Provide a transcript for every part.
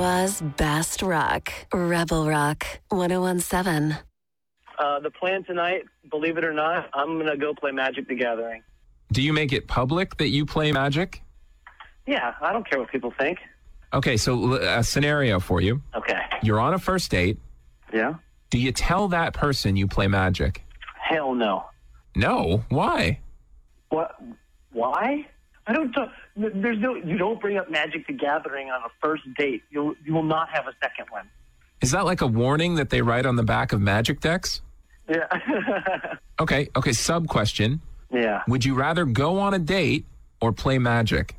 Ottawa's best rock. Rebel Rock 101.7. The plan tonight, believe it or not, I'm going to go play Magic the Gathering. Do you make it public that you play Magic? Yeah, I don't care what people think. Okay, so a scenario for you. Okay. You're on a first date. Yeah? Do you tell that person you play Magic? Hell no. No? Why? What? Why? I don't. There's no. You don't bring up Magic the Gathering on a first date. You will not have a second one. Is that like a warning that they write on the back of Magic decks? Yeah. Okay. Sub question. Yeah. Would you rather go on a date or play Magic?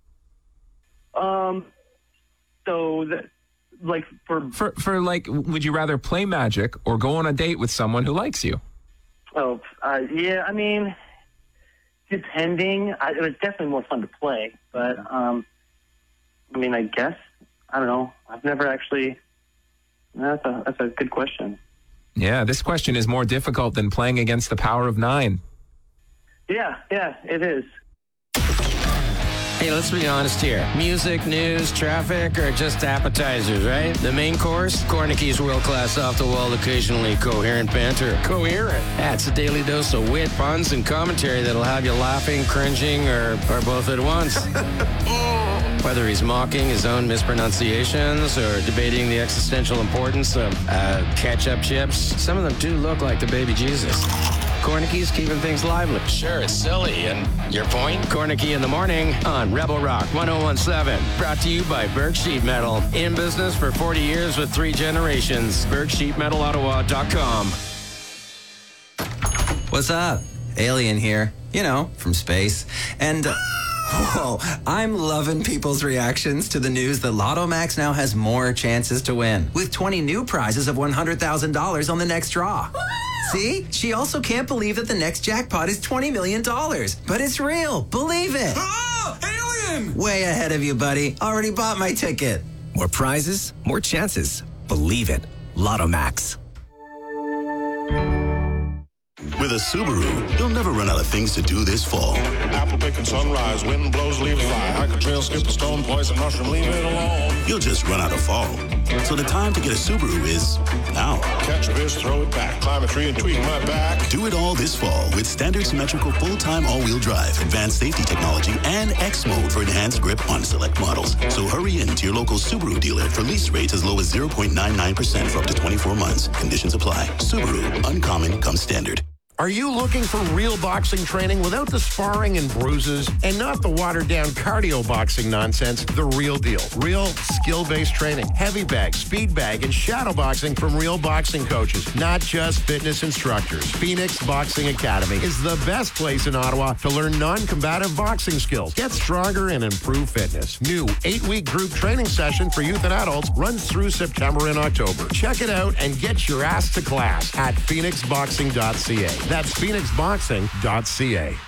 Would you rather play Magic or go on a date with someone who likes you? Oh, yeah. I mean, depending. It was definitely more fun to play, but I mean, I guess I don't know. I've never actually. That's a good question. Yeah, this question is more difficult than playing against the power of 9. Yeah, it is. Hey, let's be honest here. Music, news, traffic are just appetizers, right? The main course? Cornicky's world-class, off-the-wall, occasionally coherent banter. Coherent? That's a daily dose of wit, puns, and commentary that'll have you laughing, cringing, or both at once. Whether he's mocking his own mispronunciations or debating the existential importance of ketchup chips, some of them do look like the baby Jesus. Cornicky's keeping things lively. Sure, it's silly. And your point? Cornicky in the morning on Rebel Rock 101.7. Brought to you by Berg Sheet Metal. In business for 40 years with 3 generations. BergSheetMetalOttawa.com. What's up? Alien here. You know, from space. And... whoa, I'm loving people's reactions to the news that Lotto Max now has more chances to win, with 20 new prizes of $100,000 on the next draw. See? She also can't believe that the next jackpot is $20 million. But it's real. Believe it. Oh, alien! Way ahead of you, buddy. Already bought my ticket. More prizes, more chances. Believe it. Lotto Max. With a Subaru, you'll never run out of things to do this fall. Apple picking sunrise, wind blows, leaves fly. Hike a trail, skip a stone, poison mushroom, leave it alone. You'll just run out of fall. So the time to get a Subaru is now. Catch a fish, throw it back, climb a tree and tweak my back. Do it all this fall with standard symmetrical full-time all-wheel drive, advanced safety technology, and X mode for enhanced grip on select models. So hurry in to your local Subaru dealer for lease rates as low as 0.99% for up to 24 months. Conditions apply. Subaru, uncommon comes standard. Are you looking for real boxing training without the sparring and bruises and not the watered-down cardio boxing nonsense? The real deal. Real skill-based training. Heavy bag, speed bag, and shadow boxing from real boxing coaches, not just fitness instructors. Phoenix Boxing Academy is the best place in Ottawa to learn non-combative boxing skills, get stronger, and improve fitness. New 8-week group training session for youth and adults runs through September and October. Check it out and get your ass to class at phoenixboxing.ca. That's phoenixboxing.ca.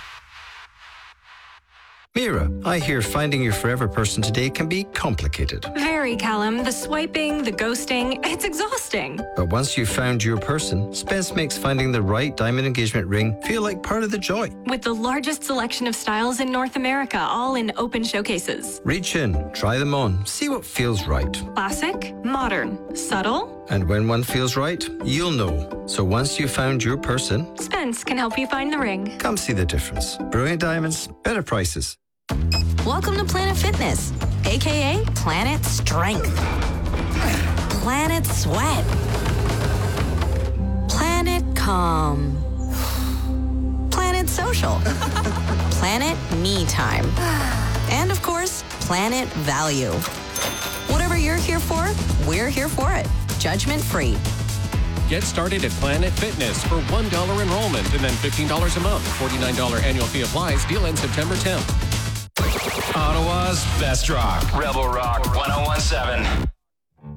Mira, I hear finding your forever person today can be complicated. Very, Callum. The swiping, the ghosting, it's exhausting. But once you've found your person, Spence makes finding the right diamond engagement ring feel like part of the joy. With the largest selection of styles in North America, all in open showcases. Reach in, try them on, see what feels right. Classic, modern, subtle. And when one feels right, you'll know. So once you've found your person, Spence can help you find the ring. Come see the difference. Brilliant diamonds, better prices. Welcome to Planet Fitness, aka Planet Strength, Planet Sweat, Planet Calm, Planet Social, Planet Me Time, and of course, Planet Value. Whatever you're here for, we're here for it. Judgment free. Get started at Planet Fitness for $1 enrollment and then $15 a month. $49 annual fee applies. Deal ends September 10th. Ottawa's best rock. Rebel Rock 101.7.